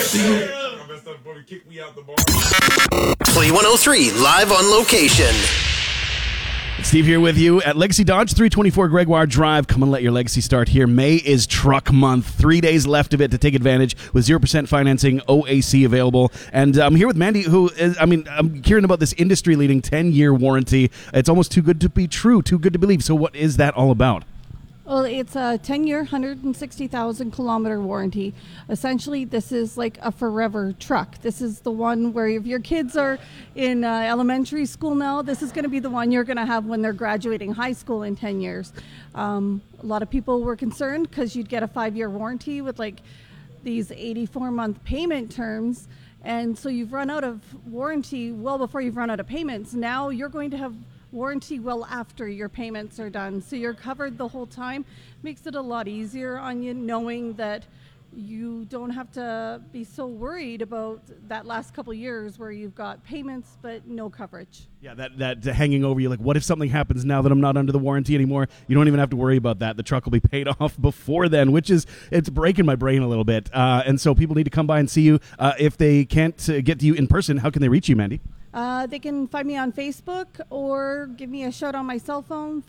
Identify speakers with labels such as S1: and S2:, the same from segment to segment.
S1: Play 103 live on location.
S2: Steve here with you at Legacy Dodge, 324 Gregoire Drive. Come and let your legacy start here. May is truck month. 3 days left of it to take advantage with 0% financing, OAC available. And I'm here with Mandy, who is, I'm hearing about this industry-leading 10-year warranty. It's almost too good to be true, too good to believe. So what is that all about?
S3: Well, it's a 10-year, 160,000 kilometer warranty. Essentially, this is like a forever truck. This is the one where if your kids are in elementary school now, this is going to be the one you're going to have when they're graduating high school in 10 years. A lot of people were concerned because you'd get a 5-year warranty with like these 84-month payment terms. And so you've run out of warranty well before you've run out of payments. Now you're going to have warranty well after your payments are done, so you're covered the whole time. Makes it a lot easier on you knowing that you don't have to be so worried about that last couple of years where you've got payments but no coverage.
S2: Yeah, that hanging over you, like, what if something happens now that I'm not under the warranty anymore? You don't even have to worry about that. The truck will be paid off before then, it's breaking my brain a little bit. And so people need to come by and see you. If they can't get to you in person, how can they reach you, Mandy?
S3: They can find me on Facebook or give me a shout on my cell phone,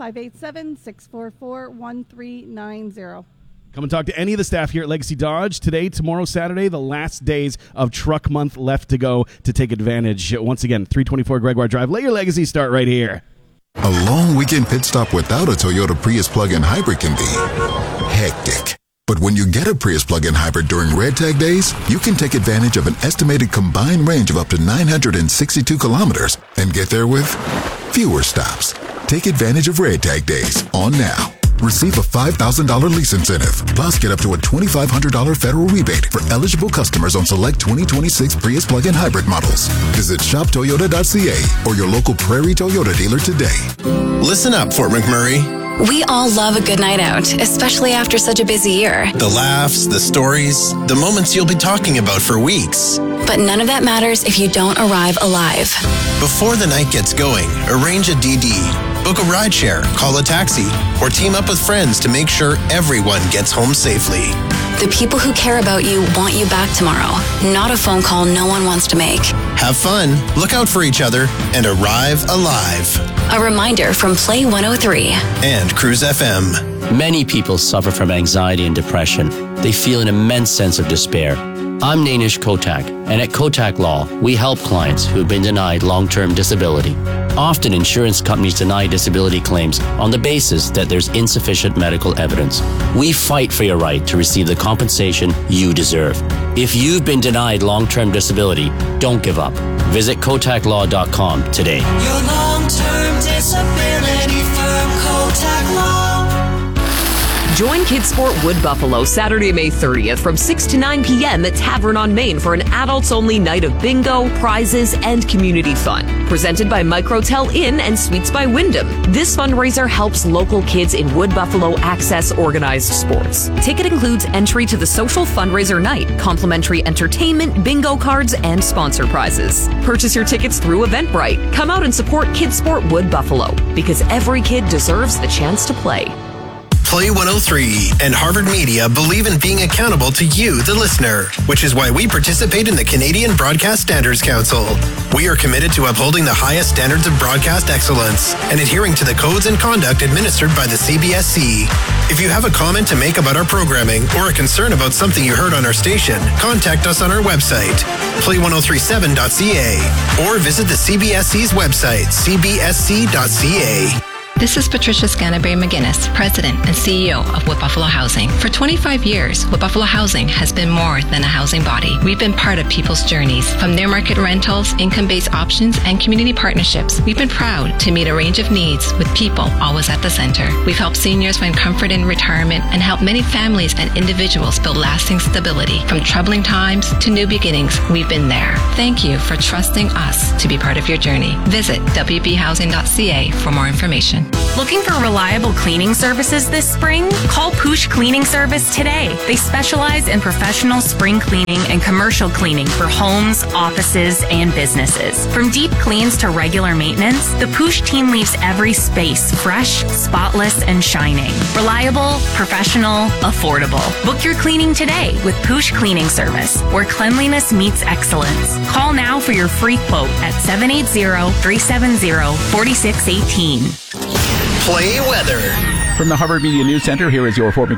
S3: 587-644-1390.
S2: Come and talk to any of the staff here at Legacy Dodge. Today, tomorrow, Saturday, the last days of truck month left to go to take advantage. Once again, 324 Gregoire Drive. Let your legacy start right here.
S4: A long weekend pit stop without a Toyota Prius plug-in hybrid can be hectic. But when you get a Prius plug-in hybrid during Red Tag days, you can take advantage of an estimated combined range of up to 962 kilometers and get there with fewer stops. Take advantage of Red Tag days on now. Receive a $5,000 lease incentive, plus get up to a $2,500 federal rebate for eligible customers on select 2026 Prius plug-in hybrid models. Visit shoptoyota.ca or your local Prairie Toyota dealer today.
S1: Listen up, Fort McMurray.
S5: We all love a good night out, especially after such a busy year.
S1: The laughs, the stories, the moments you'll be talking about for weeks.
S5: But none of that matters if you don't arrive alive.
S1: Before the night gets going, arrange a DD, book a rideshare, call a taxi, or team up with friends to make sure everyone gets home safely.
S5: The people who care about you want you back tomorrow, not a phone call no one wants to make.
S1: Have fun, look out for each other, and arrive alive.
S5: A reminder from Play 103
S1: and Cruise FM.
S6: Many people suffer from anxiety and depression. They feel an immense sense of despair. I'm Nainish Kotak, and at Kotak Law, we help clients who've been denied long-term disability. Often, insurance companies deny disability claims on the basis that there's insufficient medical evidence. We fight for your right to receive the compensation you deserve. If you've been denied long-term disability, don't give up. Visit KotakLaw.com today.
S7: Your long-term disability firm, Kotak Law.
S8: Join Kidsport Wood Buffalo Saturday, May 30th from 6 to 9 p.m. at Tavern on Main for an adults-only night of bingo, prizes, and community fun. Presented by Microtel Inn and Suites by Wyndham. This fundraiser helps local kids in Wood Buffalo access organized sports. Ticket includes entry to the social fundraiser night, complimentary entertainment, bingo cards, and sponsor prizes. Purchase your tickets through Eventbrite. Come out and support Kidsport Wood Buffalo, because every kid deserves the chance to play.
S1: Play 103 and Harvard Media believe in being accountable to you, the listener, which is why we participate in the Canadian Broadcast Standards Council. We are committed to upholding the highest standards of broadcast excellence and adhering to the codes and conduct administered by the CBSC. If you have a comment to make about our programming or a concern about something you heard on our station, contact us on our website, play1037.ca, or visit the CBSC's website, cbsc.ca.
S9: This is Patricia Scanterbury-McGinnis, President and CEO of Wood Buffalo Housing. For 25 years, Wood Buffalo Housing has been more than a housing body. We've been part of people's journeys, from near market rentals, income-based options, and community partnerships. We've been proud to meet a range of needs with people always at the center. We've helped seniors find comfort in retirement and helped many families and individuals build lasting stability. From troubling times to new beginnings, we've been there. Thank you for trusting us to be part of your journey. Visit wbhousing.ca for more information.
S10: Looking for reliable cleaning services this spring? Call Poosh Cleaning Service today. They specialize in professional spring cleaning and commercial cleaning for homes, offices, and businesses. From deep cleans to regular maintenance, the Poosh team leaves every space fresh, spotless, and shining. Reliable, professional, affordable. Book your cleaning today with Poosh Cleaning Service, where cleanliness meets excellence. Call now for your free quote at 780-370-4618.
S1: Play weather.
S11: From the Harvard Media News Center, here is your Fort